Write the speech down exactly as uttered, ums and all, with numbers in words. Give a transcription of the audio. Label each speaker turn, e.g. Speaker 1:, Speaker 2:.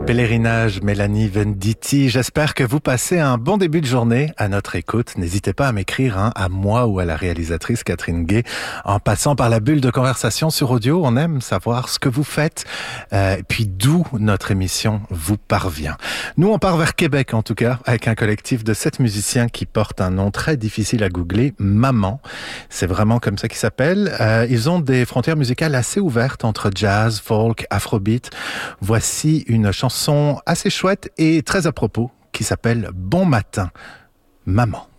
Speaker 1: Pèlerinage, Mélanie Venditti. J'espère que vous passez un bon début de journée à notre écoute. N'hésitez pas à m'écrire, hein, à moi ou à la réalisatrice Catherine Gay, en passant par la bulle de conversation sur audio. On aime savoir ce que vous faites, euh, et puis d'où notre émission vous parvient. Nous, on part vers Québec, en tout cas, avec un collectif de sept musiciens qui portent un nom très difficile à googler, Maman. C'est vraiment comme ça qu'ils s'appellent. Euh, ils ont des frontières musicales assez ouvertes entre jazz, folk, afrobeat. Voici une chanson assez chouette et très à propos qui s'appelle Bon matin, maman.